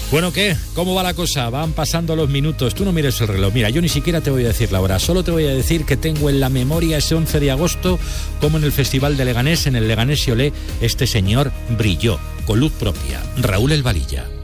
Bueno, ¿qué? ¿Cómo va la cosa? Van pasando los minutos. Tú no mires el reloj. Mira, yo ni siquiera te voy a decir la hora. Solo te voy a decir que tengo en la memoria ese 11 de agosto, como en el Festival de Leganés, en el Leganés y Olé, este señor brilló con luz propia. Raúl El Valilla.